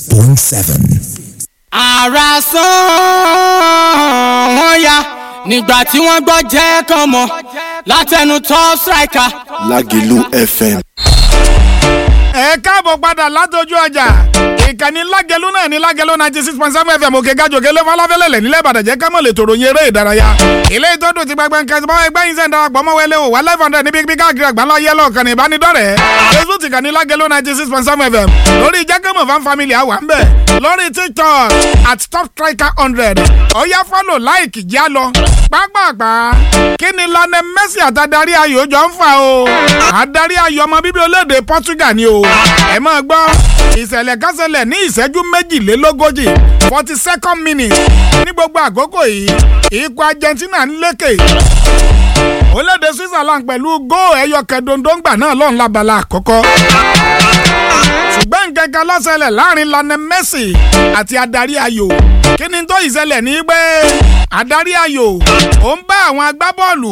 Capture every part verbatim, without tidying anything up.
point seven. ara sán wọn ya nígbà tí wọ́n gbọ́ jẹ́ kàn mọ́ látẹnu Top Striker. Lágìlú F M. ẹ káàbọ̀ padà látọjú ọjà ìkànnì Lágẹ̀lú náà ní Lágẹ̀lú ninety six point seven F M òkè gàjòkè ló fọláfẹ́lẹ́lẹ̀ nílẹ̀ Ìbàdàn jẹ́ kámọ̀ lè tòrò yẹn eré ìdárayá ilé ìtọ́jú ti gbàgbẹ́ nǹkan ìbáwọ̀ ẹgbẹ́ yìí sẹ́ńdà àgbọ̀mọ́wẹ́lẹ́ ò wá live hundred níbi káàkiri àgbáńlá yẹ́lọ̀ kan ní ìbánidọ́rẹ̀ẹ́ Facebook ìkànnì Lágẹ̀lú ninety six point seven F M lórí jẹ́kẹ́mọ̀ fan family àwa ń bẹ̀ lórí TikTok at Top Striker hundred ọ̀yá follow like já lọ pápápá kí ni Lionel Messi àtàdarí ayò jọ ń fà o àdarí ayò ọmọ bíbí orílẹ̀-èdè Portugal ni o ẹ máa gbọ́ ìṣẹ̀lẹ̀ kan ṣẹlẹ̀ ní ìṣẹ́jú méjìlélógójì forty second minute ní gbogbo àkókò yìí ikọ̀ Argentina ń lékè orílẹ̀-èdè Switzerland pẹ̀lú góò ẹyọ kẹdòndóńgbà náà lọ́n lábala àkọ́kọ́ ṣùgbọ́n nǹkan ló ṣẹlẹ̀ láàrin Lionel Messi àti adarí ayò kí ni tó ìṣẹ̀lẹ̀ ní pé adarí ayò ó ń bá àwọn agbábọ́ọ̀lù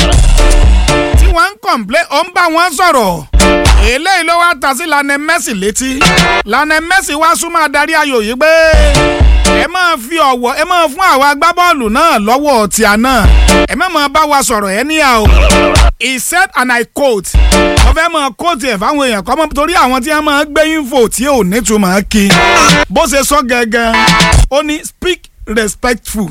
tí wọ́n ń kọ̀m̀plé ó ń bá wọn sọ̀rọ̀ eléyìí ló wá ta sí Lionel Messi létí Lionel Messi wá súnmọ́ adarí ayò yìí pé ẹ máa fi ọ̀wọ̀ ẹ máa fún àwọn agbábọ́ọ̀lù náà lọ́wọ́ tí a náà ẹ má máa bá wa sọ̀rọ̀ ẹ níyà o he said and I quote wọ́n fẹ́ máa quote ẹ̀ fáwọn èèyàn kọ́ mọ́ torí àwọn tí wọ́n máa gbé info tí ò nítumọ̀ kí bó ṣe sọ gẹ́gẹ́ ó ní speak respectful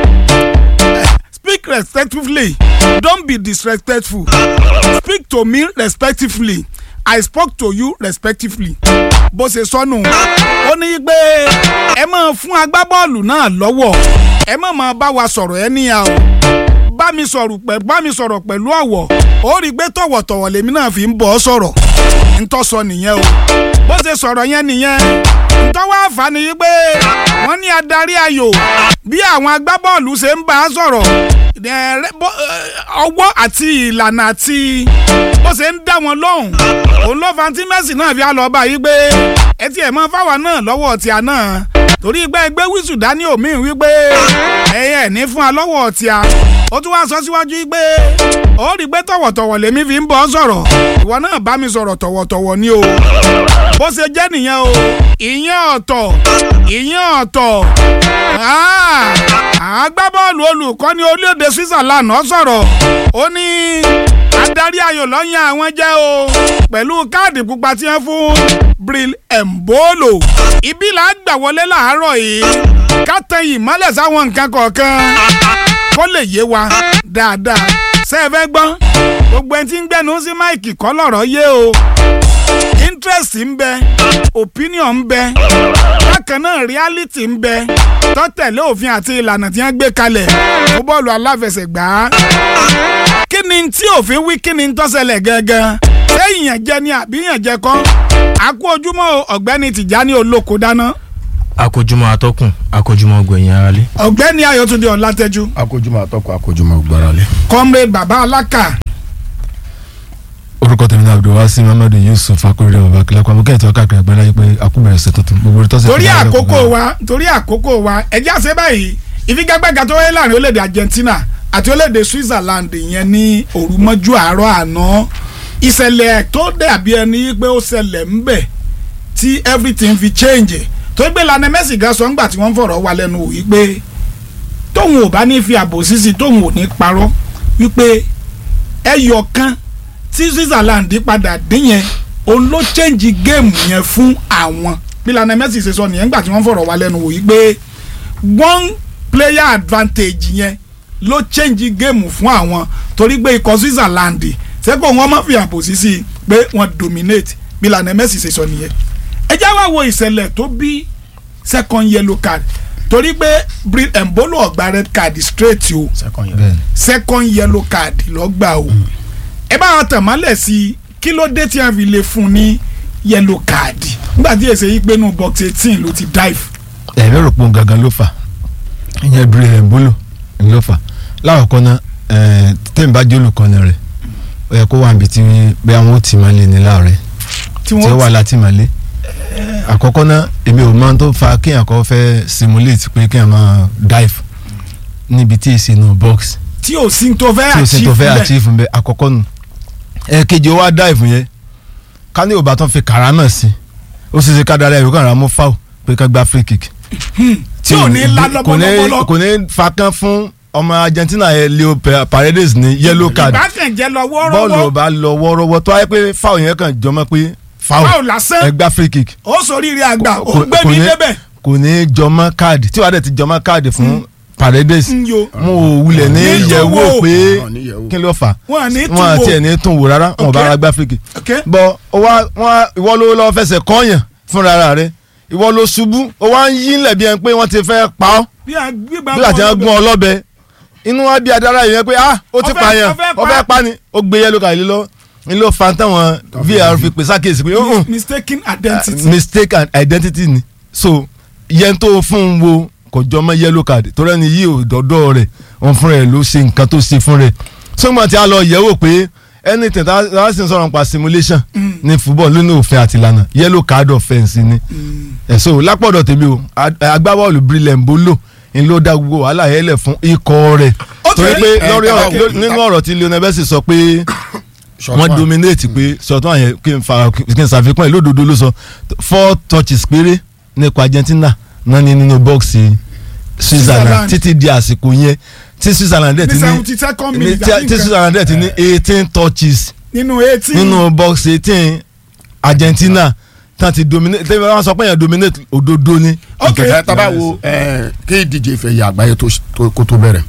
speak respectfully don't be disrespectful speak to me respectfully I spoke to you respectively. bó ṣe sọnù ó ní pé ẹ máa fún agbábọ́ọ̀lù náà lọ́wọ́ ẹ má máa bá wa sọ̀rọ̀ ẹ níyà o bá mi sọ̀rọ̀ pẹ̀lú bá mi sọ̀rọ̀ pẹ̀lú ọ̀wọ̀ ó rí i pé tọ̀wọ̀tọ̀wọ̀ lèmi náà fi ń bọ̀ ọ́ sọ̀rọ̀ ntọ́sọ nìyẹn o bó ṣe sọ̀rọ̀ yẹn nìyẹn ntọ́wọ́ àǹfààní yìí pé wọ́n ní adarí ayò bí àwọn agbábọ́ọ̀lù ṣe ń bá a sọ̀rọ̀ ọwọ́ àti ìlànà àti bó ṣe ń dá wọn lóhùn òun ló fa tí Messi náà fi á lọ bá yìí pé ẹ tiẹ̀ mọ́ fáwa náà lọ́wọ́ tí a náà torí pé ẹgbẹ́ wíṣù dání òmíì wípé ẹyẹ ní fún wa lọ́wọ́ tí a ó tún wá sọ síwájú pé ó rí pé tọ̀wọ̀tọ̀wọ̀ lèmi fi ń bọ́ sọ̀rọ̀ ìwọ náà bá mi sọ̀rọ̀ tọ̀wọ̀tọ̀wọ̀ ni o bó ṣe jẹ́ nìyẹn o ìyẹn ọ̀tọ̀ ìyẹn ọ̀tọ̀ agbábọ́ọ̀lù olùkọ́ni orílẹ̀-èdè Switzerland náà sọ̀rọ̀ ó ní adarí ayò lọ́yàn àwọn jẹ́ o pẹ̀lú káàdì pupa tí wọ́n fún Bril Embolo ibi là á gbà wọlé làárọ̀ yìí ká tẹ ìmọ́lẹ̀ sáwọn nǹkan kọ̀ọ̀kan kó lè yé wa dáadáa sẹ́ẹ̀fẹ́ gbọ́n gbogbo ẹni tí ń gbẹ́nu sí máìkì kọ́ lọ́rọ̀ yé o interest ń bẹ opinion ń bẹ bákan náà reality ń bẹ tọ́tẹ̀lé òfin àti ìlànà tí wọ́n gbé kalẹ̀ fún bọ́ọ̀lù aláfẹsẹ̀gbá kí ni tí òfin wí kí ni tó ṣẹlẹ̀ gangan ṣé ìyàn jẹ ni àbí ìyàn jẹ kọ́ àkú ojúmọ́ ọ̀gbẹ́ni Tìjání Olóko dáná. akójúmọ́ atọ́kùn akójúmọ́ gbẹ̀yìn aráalé. ọ̀gbẹ́ni Ayọ̀túndé Ọlátẹ́jú. akójúmọ́ atọ́kùn akójúmọ́ gbáralé. comrade Bàbá Alákà. orúkọ tèmi náà Abdulwasi Muhammadu Yusuf akérèdé bàbá kílápá mo kẹ́hìn tí wọ́n káàkiri àgbẹ̀lá yìí pé akúbẹ̀rẹ̀ ṣe tuntun gbogbo orí tọ́sẹ̀. torí àkókò wa torí àkókò wa ẹjẹ́ àṣẹ báyìí ìfigagbága tó wáyé láàrin orílẹ̀-èdè Argentina àti orílẹ̀-èdè Switzerland yẹn ní òru mọ́jú àárọ̀ àná ìṣẹ̀lẹ̀ tó dàbí ẹni pé ó ṣẹlẹ̀ ń bẹ̀ tí everything fi change tó gbé Lionel Messi gan sọ ńgbà tí wọ́n fọ̀rọ̀ wá lẹ́nu wò wípé tóun ò bá ní fi àbò sísì tóun ò ní parọ́ wípé ẹyọ kan tí Switzerland padà dín yẹn òun ló change game yẹn fún àwọn bí Lionel Messi ṣe sọ nìyẹn ńgbà tí wọ́n fọ̀rọ̀ wá lẹ́nu wò wípé one player advantage yẹn ló change game fún àwọn torí pé ikọ̀ Switzerland sẹ́kọ̀ wọn má fi àbò sísì pé wọ́n dominate bí Lionel Messi ṣe sọ nìyẹn ẹ já wá wo ìṣẹ̀lẹ̀ tó bí second yellow card torí pé Bril Embolo ọgbà red card straight o second yellow card lọ́gbà o ẹ bá wọn tàn mọ́lẹ̀ sí kí ló dé tí wọ́n fi lè fún ní yellow card nígbà tí èsè yí pé nù box eighteen ló ti dive. ẹ̀rọ rò pọ̀ gangan ló fà ìyẹn Bril Embolo ló fà láwọ̀kọ́ náà tẹ́mi bá jẹ́ olùkọ́ni rẹ̀ ó yẹ kó wà níbi tí bẹ́ẹ̀ àwọn ò tì máa lé ní láàrẹ̀ tí ó wà láti máa lé àkọ́kọ́ náà èmi ò máa tó fa kéèyàn kọ́ fẹ́ simulate pé kéèyàn máa dive níbi tí èsì nù box tí ò sí tó fẹ́ tí ò sí tó fẹ́ achieve bẹ́ẹ̀ àkọ́kọ́ nù ẹ̀ẹ́kejì ó wá dive yẹn ká ní òbá tán fi kàrá náà sí ó sì ṣe ká dára ẹ̀rọ kan rà mú foul pé ká gba free kick. tí ò ní lálọ́bọ́lọ́bọ́lọ́ kò ní fakán fún ọmọ Argentina yẹn Leo Paredes ní yellow card. ìbákan jẹ́ lọ wọ́ọ́rọ́wọ́ bọ́ọ̀lù ò bá lọ wọ́ọ́rọ́wọ́ tó wáyé pé foul yẹn kàn jọmọ́ pé foul lásán ẹ gba free kick. ó sórí rí àgbà ó gbé mi débẹ̀. kò ní jọmọ́ káàdì tí wàá dẹ̀ ti jọmọ́ káàdì fún Paredes mo ò wulẹ̀ ní yẹ̀wò pé kí ló fà wọn àti ẹ̀ ní tún wò rárá wọn bá ara gbá free kick. bọ́ ìwọ ló lọ fẹsẹ̀ kọ́yàn fúnra rẹ̀ ìwọ ló ṣubú ó wá ń yí ńlẹ̀ bí ẹni pé wọ́n ti fẹ́ pa ọ́ bí àti ẹ̀ gún ọ lọ́bẹ inú wa bí adára yẹn pé ah ó ti pààyàn ó fẹ́ pa ni ó gbé yẹ́lò kàlí lọ ní ló fa táwọn V A R fi pè sákèsì pé mistaken identity mistaken identity ni so yẹn tó fún un wo kò jọ mọ́ yellow card torí ẹni yìí ò dọ́dọ̀ rẹ̀ wọn fún rẹ̀ ló ṣe nǹkan tó ṣe fún rẹ̀ sọ́gbọ́n tí a lọ yẹ̀wò pé anything tá a sì ń sọ̀rọ̀ nípa simulation ní football lónìí òfin àti ìlànà yellow card offence ni ẹ̀sọ́ lápọ̀dọ̀ tèmi o agbábọ́ọ̀lù Brilliant Mbolo ń ló dá gbogbo wàhálà yẹn lẹ̀ fún ikọ̀ rẹ̀ torí pé nínú ọ̀rọ̀ tí Lionel Messi sọ pé wọ́n dominate pé sọ̀tún àyẹ̀ kí n ṣàfikún ẹ̀ lódodo ló sọ four touches péré nípa Argentina náà ní nínú bọ́ọ̀sì Switzerland títí di àsìkò yẹn tí Switzerland dẹ̀ ti ní tí Switzerland dẹ̀ ti ní eighteen touches nínú eighteen nínú bọ́ọ̀sì eighteen Argentina tán ti dominate tẹ́lẹ̀ wọ́n sọ pé yẹn dominate òdodo ni. ok ẹ tá bá wo kí ìdíje ìfẹ̀yẹ àgbáyé kó tó bẹ̀rẹ̀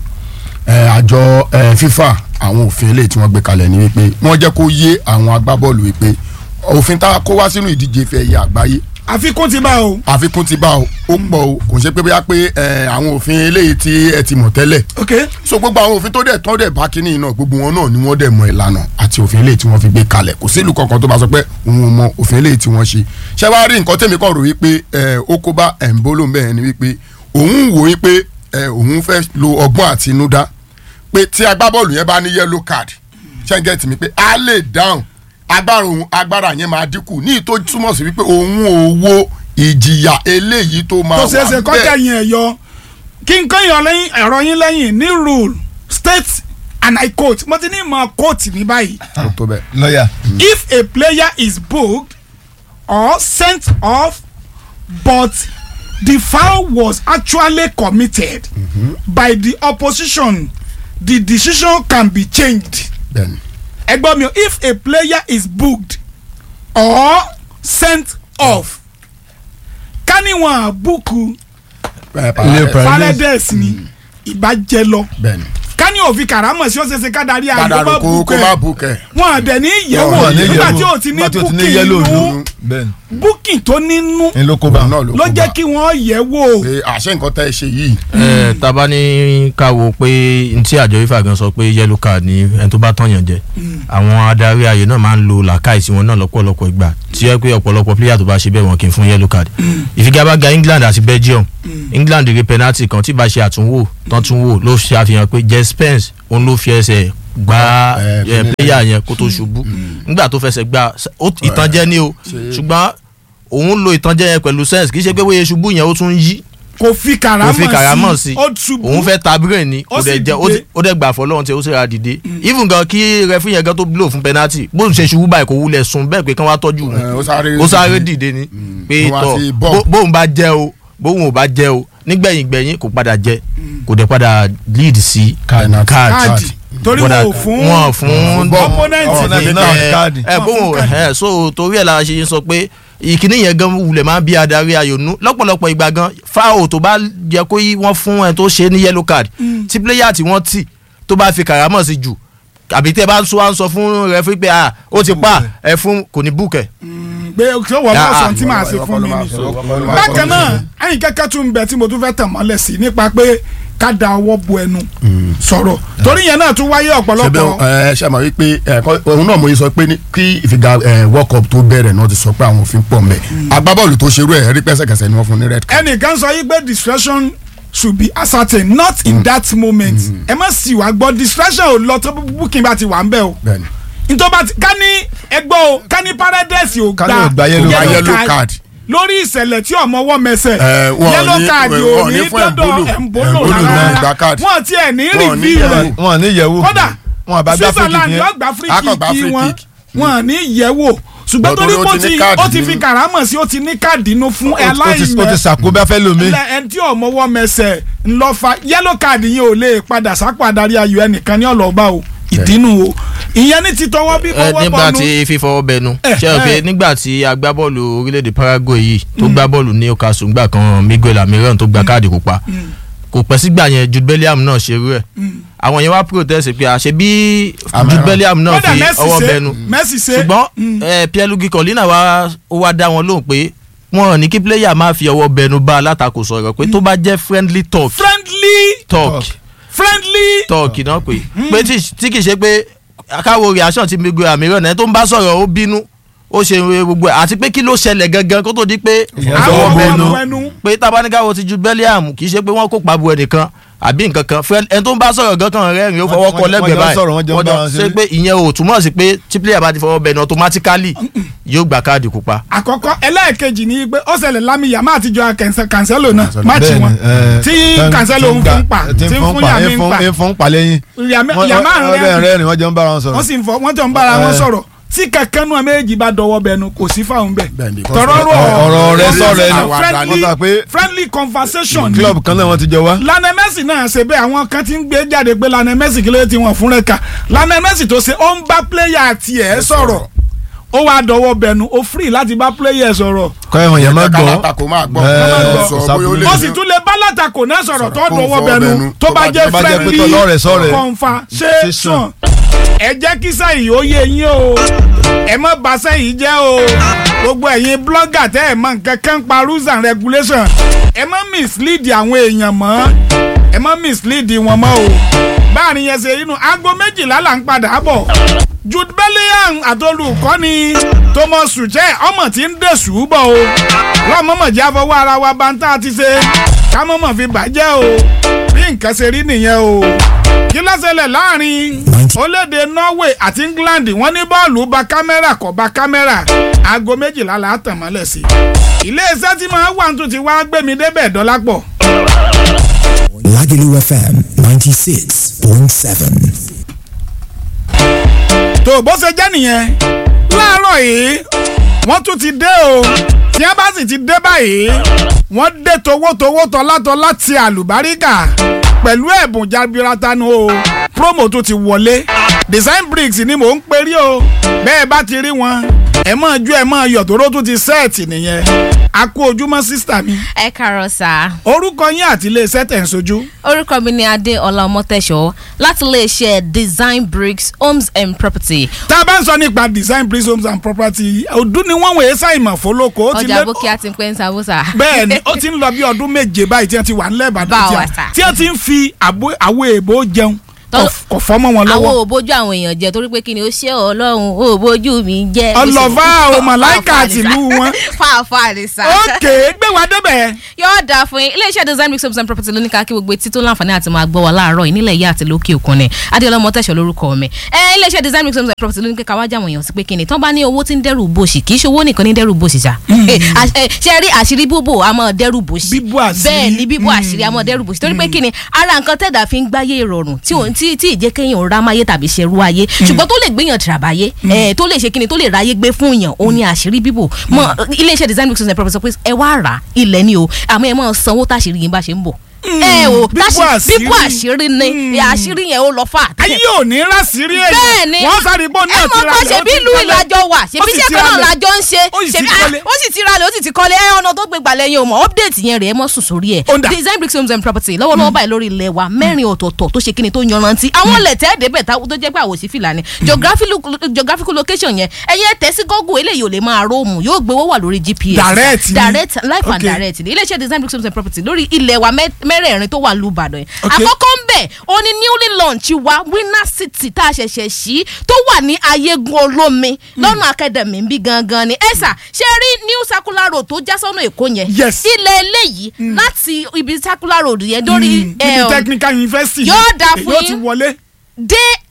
àjọ FIFA àwọn òfin eléyìí tí wọ́n gbé kalẹ̀ ni wípé wọ́n jẹ́ kó yé àwọn agbábọ́ọ̀lù wípé òfin tá a kó wá sínú ìdíje ìfẹ̀yẹ àgbáyé àfikún ti bá o. àfikún ti bá o ó pọ̀ o kò ń ṣe pé bóyá pé àwọn òfin eléyìí tí ẹ ti mọ̀ tẹ́lẹ̀. ok so gbogbo àwọn òfin tó dẹ̀ tọ́ dẹ̀ bá kínní náà gbogbo wọn náà ni wọ́n dẹ̀ mọ ìlànà àti òfin eléyìí tí wọ́n fi gbé kalẹ̀ kò sílùú kankan tó bá sọ pé òun ò mọ òfin eléyìí tí wọ́n ṣe. ṣé wàá rí nǹkan tèmi kàn rò wípé ó kó bá Mbolo bẹ́ẹ̀ ni wípé òun wò wípé òun fẹ́ lo ọgbọ́n àtinúdá pé tí agbábọ́ọ̀lù yẹn bá ní yellow card ṣẹ́ńgẹ̀tì mi pé á lè dáhùn agbára òun agbára yẹn máa dínkù ní ìtò túmọ̀ sí wípé òun ò wo ìjìyà eléyìí tó máa wà bẹ́ẹ̀. tó ṣeéṣe kọjá yẹn ẹ yọ kí n kọ́ yọ lẹ́yìn ẹ̀rọ yín lẹ́yìn ní rule state and I quote mo ti ní ìmọ̀ quote ní báyìí. lọ́yà. if a player is booked or sent off but the foul was actually committed mm-hmm. by the opposition the decision can be changed. ẹgbọ́n mi o if a player is booked or sent off ká ní wọn àbùkù Paredes ni ìbá jẹ lọ ká ní òfin karamọ sí ó ṣeéṣe ká darí àyè kó má bùkẹ́ wọn àdẹ ní ìyẹ̀wò nígbà tí o ti ní bùkì nínú bùkì tó nínú ló jẹ́ kí wọ́n yẹ̀ wò. àṣẹ nǹkan tẹ́ ẹ ṣe yìí. ẹ taba ní ká wo pé ntí àjọ ifá gan sọ pé yellow card ni ẹni tó bá tọ̀yàn jẹ àwọn adarí ayò náà máa ń lo làákàyè sí wọn náà lọ́pọ̀lọpọ̀ ìgbà tí ó yẹ pé ọ̀pọ̀lọpọ̀ player tó bá ṣe bẹ́ẹ̀ wọn kì í fún yellow card. ìfigagbága England àti Belgium England rí penalty kan tí bá ṣe àtúnwò tán tún wò ló ṣe àfihàn pé Jess Spence òun ló fi ẹsẹ̀ gba player yẹn kó tó ṣubú nígbà tó fẹsẹ̀ gba ìtànjẹ ni o ṣùgbọ́n òun lo ìtànjẹ yẹn pẹ̀lú sense kì í ṣe pé bóyá ṣubú yẹn ó tún yí kò fi karamọ́ sí òun fẹ́ ta brain ni ó dẹ̀ jẹ́ ó dẹ̀ gbà fọlọ́run tí ó ṣe ra dìde even gan kí referee yẹn gan tó blow fún penalty bó ṣe ṣubú báyìí kò wulẹ̀ sùn bẹ́ẹ̀ pé kán wá tọ́jú wọn ó sáré dìde ni pé tọ́ bóun bá jẹ́ o bóun ò bá jẹ́ o nígbẹ̀yìn gbẹ̀yìn kò padà jẹ́ kò dẹ̀ padà lead sí card torí wọn ò fún wọn fún opponent ní ẹ bóun ẹ so torí ẹ̀ la ṣe sọ pé ìkíní yẹn gan wulẹ̀ máa ń bí adarí ayònú lọ́pọ̀lọpọ̀ ìgbà gan fáwọn tó bá jẹ́ kó wọ́n fún ẹ tó ṣe ní yellow card tí player tí wọ́n tì tó bá fi karamọ́ sí jù àbí tẹ́ bá ń sọ wá ń sọ fún referee pé ah ó ti pa ẹ fún kò ní búkẹ́. pé ṣé wọ́n bá sọ tí màá ṣe fún mi ni. bákan náà ẹ̀yìn kẹ́kẹ́ tún bẹ tí mo tún fẹ́ tẹ̀ mọ́lẹ̀ sí nípa pé ká da ọwọ́ bu ẹnu sọ̀rọ̀ torí yẹn náà tún wáyé ọ̀pọ̀lọpọ̀. ṣe ṣe àmọ́ wípé òun náà mo yẹ sọ pé kí ìfiga world cup tó bẹ̀rẹ̀ náà ti sọ pé àwọn òfin pọ̀ mẹ́ agbábọ́ọ̀lù tó ṣerú ẹ̀ rí pẹ́sẹ̀kẹsẹ̀ ni wọ́n fún ní red card. ẹnìkan sọ yí pé discretion should be ascertained not in mm. that moment ẹ má sì wá gbọ́ discretion ò lọ tó booking bá ti wà ń bẹ̀ o nítorí bá ti ká ní ẹgbọ́ o ká ní Paredes ò gba yellow card lórí ìṣẹ̀lẹ̀ tí ọmọ wọ́ mẹsẹ̀ yellow card ò ní dọ́dọ̀ Mbolo rárá wọ́n ti ẹ̀ ní review rẹ̀ wọ́n ní yẹ̀wò kódà Switzerland yóò gba free kick wọn wọ́n ní yẹ̀wò ṣùgbọ́n torí pé ó ti ó ti fi kàrámọ̀ sí ó ti ní káàdì inú fún aláìmọ̀ ó ti ṣàkóbá fẹ́ lómi. ẹni tí ọmọwọ́ mẹsẹ̀ ńlọ́fà yẹ́lò káàdì yẹn ò lè padà sápò adarí ayò ẹnìkan ní ọ̀lọ́ọ̀bá o ìdínú o ìyẹn ní ti tọwọ́ bí fọwọ́ bọ́nu. nígbà tí fífọwọ́ bẹnu ṣe é pé nígbà tí agbábọ́ọ̀lù orílẹ̀-èdè Paraguay yìí tó gbá bọ́ọ̀lù ní Newcastle ńgbà kan Miguel Almiron tó gba káàdì pupa kò pẹ́ sígbà yẹn Jude Bellingham náà ṣe rú ẹ̀ àwọn yẹn wá protest pé àṣẹ bí Jude Bellingham náà fi ọwọ́ bẹnu ṣùgbọ́n Pierluigi Collina wa ó wá dá wọn lóhùn pé wọn ní kí player máa fi ọwọ́ bẹnu bá alátakò sọ̀rọ̀ pé tó bá jẹ́ friendly talk friendly talk friendly talk náà pé pé tí kì í ṣe pé káwo reaction ti Miguel Almiron ẹ̀ tó ń bá sọ̀rọ̀ ó bínú ó ṣe gbogbo ẹ̀ àti pé kí ló ṣẹlẹ̀ gangan kó tó di pé àwọn bẹnu pé tabanikawo ti Jude Bellingham kì í ṣe pé wọ́n kó pàbó ẹnìkan àbí nǹkan kan ẹni tó ń bá sọ̀rọ̀ gan kan rẹ́rìn ó fọwọ́ kọ lẹ́gbẹ̀ẹ́ báyìí wọ́n jọ ṣe pé ìyẹn ò túmọ̀ sí pé tí player bá ti fọwọ́ bẹ̀rẹ̀ automatically yóò gba káàdì pupa. àkọ́kọ́ ẹlẹ́ẹ̀kejì ni pé ó ṣẹlẹ̀ Lami Yamal àtijọ́ Cancelo náà máàcì wọn tí Cancelo ń fún pa tí ń fún Yami ń pa ń fún pa lẹ́yìn Yamal rẹ́rìn wọ́n jọ ń bára wọn sọ̀rọ̀ wọ́n sì ń fọ wọ́n jọ ń bára wọn sọ̀rọ̀ tí kankan náà méjì bá dọwọ́ bẹnu kò sí fáwọn bẹ́ẹ̀ tọrọ ọ̀rọ̀ rẹ sọ̀rọ̀ ẹni friendly conversation ni club kan náà wọ́n ti jọ wá. Lionel Messi náà ṣe bẹ́ẹ̀ àwọn kan ti ń gbé jáde pé Lionel Messi kí ló ti wọ̀n fún rẹ́ka Lionel Messi tó ṣe ó ń bá player tiẹ̀ sọ̀rọ̀ ó wá dọwọ́ bẹnu ó free láti bá player sọ̀rọ̀. kọ́ ẹ̀wọ̀n yẹn má gbọ́ ó sì tún lè bá látakò náà sọ̀rọ̀ tó dọwọ́ bẹnu tó bá jẹ́ friendly conversation ẹ jẹ́ kí sẹ́yìn ó yé yín o ẹ má bà sẹ́yìn jẹ́ o gbogbo ẹ̀yin blogger tẹ́ ẹ̀ mọ̀ nǹkan kan pa rules and regulation ẹ má mislead àwọn èèyàn mọ́ ẹ má mislead wọn mọ́ o báàrin yẹn ṣe inú aago méjìlá là ń padà bọ̀ Jude Bellingham àtolùkọ́ni Thomas Tuchel ọmọ tí ń dẹ̀sù bọ̀ o lọ́mọ́mọ́ jẹ́ àfọwọ́ ara wa bá ń tá a ti ṣe ká mọ́mọ́ fi bàjẹ́ o bí nǹkan ṣe rí nìyẹn o kí ló ṣẹlẹ̀ láàrin orílẹ̀-èdè Norway àti England wọ́n ní bọ́ọ̀lù ba kámẹ́rà kò ba kámẹ́rà aago méjìlá là á tàn mọ́lẹ̀ sí ilé-iṣẹ́ tí máa wà tún ti wá gbé mi débẹ̀ dọ́là pọ̀. Lagelu F M ninety six point seven. tó bó ṣe jẹ́ nìyẹn láàárọ̀ yìí wọ́n tún ti dé o tí wọ́n bá sì ti dé báyìí wọ́n dé towótowó tọ́látọ́lá ti àlùbáríkà pẹ̀lú ẹ̀bùn jabiratanu o promo tó ti wọlé Design Bricks ni mò ń perí o bẹ́ẹ̀ bá ti rí wọn ẹ máa ju ẹ máa yọ̀ tóró tún ti sẹ́ẹ̀tì nìyẹn a kú ojúmọ́ sísítà mi. ẹ kàárọ̀ sá. orúkọ yín àti iléeṣẹ́ tẹ̀ ń sojú. orúkọ mi ni Adé Ọlá Ọmọtẹ́ṣọ́ láti iléeṣẹ́ Design Bricks Homes and Property. tá a bá ń sọ nípa Design Bricks Homes and Property ọdún ni wọ́n wòye sáìmọ̀ fọlọ́kọ. ọjà bókí àti pé ń sáwó sá. bẹ́ẹ̀ ni ó ti ń lọ bí ọdún méje báyìí tí wọ́n ti wà nílẹ̀ Ìbàdàn tí wọ́n ti ń fi àwo èbó jẹun kò fọmọ wọn lọ́wọ́. àwọn ò bójú àwọn èèyàn jẹ torí pé kí ni ó ṣe Ọlọ́run ò bójú mi jẹ. ọlọ́fà o màláìka tìlú wọn. fàáfàá ni sá. ókè gbé wa débẹ̀. yóò dáa fún yín iléeṣẹ́ Design Bricks Homes and Property ló ní ká kí gbogbo etí tó láǹfààní àti máa gbọ́ wa láàárọ̀ yìí nílẹ̀ yìí àti lókè òkun ni Adéọlá Ọmọtẹ́ṣọ́ lórúkọ mi. ẹ iléeṣẹ́ Design Bricks Homes and Property ló ní ká wájà àwọn èèyàn sí pé kí ni tán bá ní owó tí ń dẹ́rù bòṣì kì í ṣe owó nìkan ní dẹ́rù bòṣì já. ṣe rí àṣírí bíbò àmọ́ dẹ́rù bòṣì. bẹ́ẹ̀ ni bíbò àṣírí àmọ́ dẹ́rù bòṣì torí pé kí ni ara nǹkan tẹ̀dá fi ń gbáyé ìrọ̀rùn tí ìjẹ́kẹ́yìn òun rámáyé tàbí ṣerú ayé ṣùgbọ́n tó lè gbéyàn tìràbáyé tó lè ṣe kíni tó lè ráyé gbé fún yàn òun ni àṣírí bíbò mọ iléeṣẹ́ Design Bricks Homes and Property sọ pé ẹ wá rà ilẹ̀ ni o àmọ́ ẹ máa sanwó táṣírí yín bá ṣe ń bọ̀. ẹ o bíbú àṣírí ni àṣírí yẹn ó lọ fà. ayé ò ní rásìírí èyí bẹ́ẹ̀ni wọ́n sáré bó náà ti ra lọ. ẹ mọ̀ kọ́ ṣebí ìlú ìlàjọ wà ṣebí iṣẹ́ kan náà làjọ ń ṣe ó sì ti ra lẹ̀ ó sì ti kọ́lé ẹ ọ̀nà tó gbé gbalẹ̀ yẹn o mọ̀ update yẹn rẹ̀ ẹ mọ̀ sùn sórí ẹ̀. Design Bricks Homes and Property lọ́wọ́lọ́wọ́ báyìí lórí ilẹ̀ wa mẹ́rin ọ̀tọ̀ọ̀tọ̀ tó ṣe kíni tó yanrantí àwọn ilẹ̀ tẹ́ ẹ̀dẹ́bẹ̀ tó jẹ́ pé àwòṣí fìlà ni geographical location yẹn ẹ̀yẹ tẹ̀ sí Google eléyìí ò lè máa róòmù yóò gbé owó wà lórí G P S direct direct life and direct ni iléeṣẹ́ Design Bricks Homes and Property lórí ilẹ̀ wa mẹ́rẹ̀ẹ̀rin tó wà lù Ìbàdàn yẹn àkọ́kọ́ ń bẹ̀ ó ní newly launch wa Winner City tá a ṣẹ̀ṣẹ̀ ṣí tó wà ní Ayégun Olómi lọ́nà academy bí gangan ni ẹ̀sà ṣe rí new circular road tó já sọ́nà Èkó yẹn ilẹ̀ eléyìí láti ibi circular road yẹn dórí ibi technical university yóò dá fún yín dé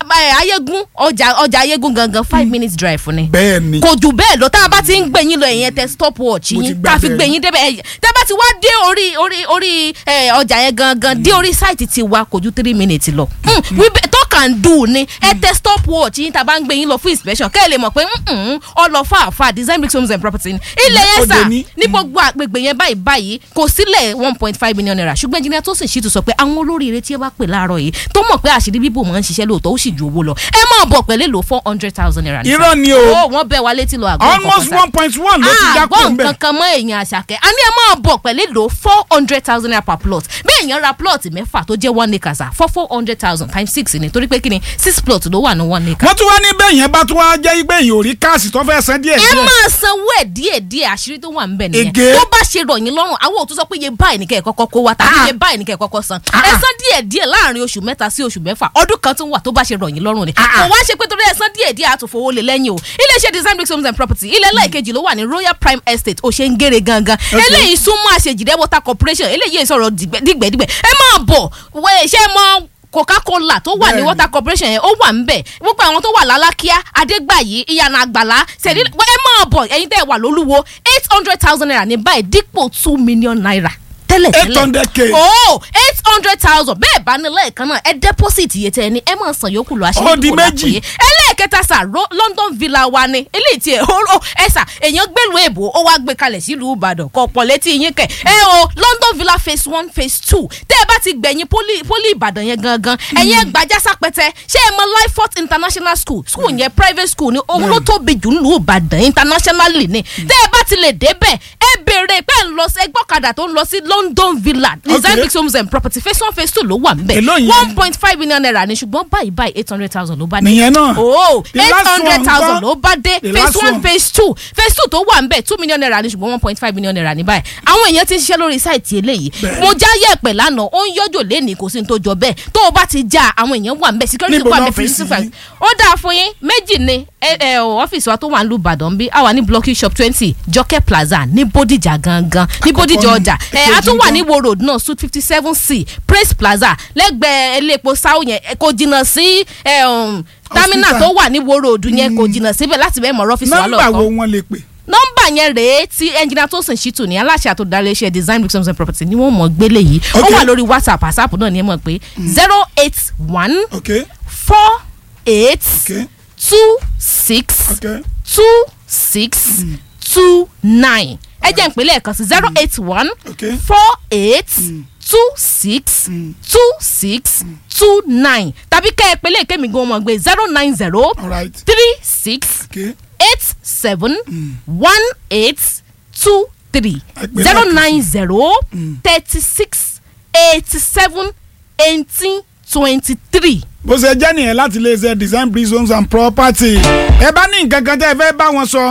ayégún ọjà ọjà ayégún gangan five minutes drive ni. bẹ́ẹ̀ni kò jù bẹ́ẹ̀ lọ tá a bá ti ń gbé yín lọ ìyẹn tẹ stop watch yín tá a fi gbé yín débẹ̀ tá a bá ti wá dé orí orí orí ọjà yẹn gangan dé orí site ti wa kò ju three minutes lọ. talk and do ni ẹ tẹ stop watch yín tá a bá ń gbé yín lọ fún inspection kẹ́ ẹ lè mọ̀ pé ọ lọ fàáfàá design bricks homes and property ilẹ̀ yẹn sà ní gbogbo àgbègbè yẹn báyìí báyìí kò sílẹ̀ one point five million naira ṣùgbọ́n engineer tó sì ṣì tún sọ pé àwọn olóríire tí ẹ bá pè láàárọ̀ yìí tó mọ̀ pé àṣírí bíbò máa ń ṣiṣẹ́ lóòótọ́ ó sì ju owó lọ ẹ máa bọ̀ pẹ̀lú èlò four hundred thousand naira. irọ́ ni o ó wọ́n bẹ̀ wá létí lọ àgbọn almost one point one ló ti dákọ̀ ń bẹ̀. àgbọn kankan mọ́ èèyàn àṣàkẹ́ a ní ẹ máa bọ̀ pẹ̀lú èlò four hundred thousand naira per plot bí èèyàn ra plot mẹ́fà tó jẹ́ one acre sa for four hundred thousand times six ni torí pé kí ni six plot ló wà ní one acre. wọ́n tún wá ní bẹ́ẹ̀ yẹn bá tún wá jẹ́ pé èèyàn ò rí káàsì tó fẹ́ san díẹ̀ díẹ̀. ẹ máa sanwó ẹ̀ díẹ̀ díẹ̀ àṣírí tó wà ń bẹ̀ nìyẹn Ege. tó bá ṣe rọ̀ yín lọ́rùn àwọn òtún sọ pé iye báyìí ní kẹ́ ẹ̀ kọ́kọ́ kó wa tàbí iye báyìí ní kẹ́ ẹ̀ kọ́kọ́ san ẹ san díẹ̀ díẹ̀ láàrin oṣù mẹ́ta sí oṣù mẹ́fà ọdún kan tún wà tó bá ṣe rọ̀ yín lọ́rùn ni kò wá ṣe pé torí ẹ san díẹ̀ díẹ̀ àtòfowó lè lẹ́yìn o iléeṣẹ́ design bricks homes and property ilẹ̀ lẹ́ẹ̀kejì ló wà ní royal prime estate òṣèǹgèrè gangan eléyìí súnmọ́ àṣejìdẹ́ water corporation eléyìí sọ̀rọ̀ dìgbẹ́dìgbẹ́ ẹ máa bọ̀ wẹ̀ ṣẹ́ mọ́ coca-cola tó wà ní water corporation yẹn ó wà ń bẹ̀ gbogbo àwọn tó wà lálákíá adégbàyí ìyànà àgbàlá ṣèdí ẹ máa bọ̀ ẹ̀yin tẹ́ ẹ wà lólúwo eight hundred thousand naira ní báyìí dípò two million naira tẹ́lẹ̀ tẹ́lẹ̀ eight hundred k oh eight hundred thousand bẹ́ẹ̀ bá ní lẹ́ẹ̀kan náà ẹ deposit iye tẹ́ ẹ ní ẹ máa san yòókù lọ àṣírí Ó di méjì. ẹlẹ́ẹ̀kẹta sà London Villa wa ni eléyìí tí ẹ ó ẹ sà èèyàn gbèlú èbó ó wá gbé kalẹ̀ sílùú Ìbàdàn kọ̀ pọ̀ létí yín kẹ̀ ẹ o London Villa phase one phase two tẹ́ ẹ bá ti gbẹ̀yìn poli poli Ìbàdàn yẹn gangan ẹ̀yin ẹgbàjá sápẹ́tẹ́ ṣé ẹ mọ Lifefort International School school yẹn private school ni òun ló tóbi jù nílùú Ìbàdàn internationally ni tẹ́ ẹ bá ti lè débẹ̀ ẹ béèrè pé ń lọ sí ẹgbọ́kadà tó ń lọ sí London Villa design bricks homes and property phase one phase two ló wà ń bẹ̀ Èló yẹn? one point five million naira ni ṣùgbọ́n báyìí báyìí eight hundred thousand ló bá dé Nìyẹn náà. oh The eight last hundred one thousand ńkọ́? ló bá dé The phase last one one. phase two phase two tó wà ń bẹ̀ two million naira ni ṣùgbọ́n one point five million naira ní báyìí àwọn èèyàn ti ń ṣiṣẹ́ lórí sáìtì eléyìí mo já yẹ̀pẹ̀ lánàá ó ń yọjò lẹ́nìí kò sí ní tó jọ bẹ́ẹ̀ tó o bá ti já àwọn èèyàn wà ń bẹ̀ security Níbo wà ń bẹ̀ lọ́fíìsì principal yìí? ó dáa fún yín méjì ni ẹ ẹ ọ́fíìsì wa tó wà ní Ìbàdàn bí àwa ní blocky shop twenty Jọkẹ́ Plaza ní Bódìjà gangan ní Bódìjà ọjà ẹ a tún wà ní Wo Road náà suite fifty seven C Praise Plaza lẹ́gbẹ̀ẹ́ elépo sáwù yẹn ẹ, kò jìnnà sí ẹ, um, terminal Hospital. tó wà ní Wo Road yẹn kò jìnnà síbẹ̀ láti bẹ́ẹ̀ mọ̀ ọ́fíìsì wa nọ́mbà wo lọ́kàn wọ́n lè pè. nọ́mbà yẹn rèé tí ẹnjìnà tó sìn ṣìtù ní aláṣẹ àtòdarí iṣẹ́ design bricks homes and property ni wọ́n mọ̀ gbélé yìí ó Okay. wà lórí whatsapp whatsapp náà ni ẹ mọ̀ pé zero eight one okay four eight okay two six okay two six two nine ẹ jẹ́ ìpínlẹ̀ ẹ̀kan sí zero eight one okay four eight two six two six two nine tàbí kẹ́ ẹ pélé kémi gan ọmọ gbé zero nine zero all right three six okay eight seven one eight two three Ẹgbẹ́ zero láti- nine zero thirty six eighty seven eighteen twenty three. bó ṣe jẹ́ nìyẹn láti lè ṣe design bricks homes and property ẹ bá ní nǹkan kan tẹ́ ẹ fẹ́ bá wọn sọ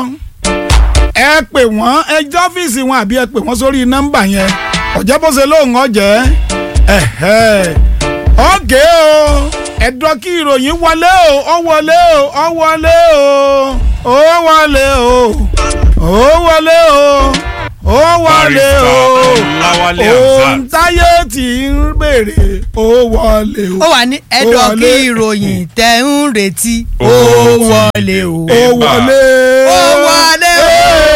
ẹ pè wọ́n ẹ jẹ́ ọ́fíìsì wọn àbí ẹ pè wọ́n sórí nọ́mbà yẹn ọ̀jẹ́ bó ṣe lóun ọ̀jẹ́ ẹ̀hẹ́ ọ̀gẹ́ o ẹ̀dọ́ kí ìròyìn wọlé o ó wọlé o ó wọlé o ó wọlé o ó wọlé o ó wọlé o ohun táyé tí ń béèrè ó wọlé o ó wà ní ẹ̀dọ̀ Ó kí wọlé. ìròyìn tẹ̀ ń retí ó wọlé o ó wọlé ó wọlé. Hey!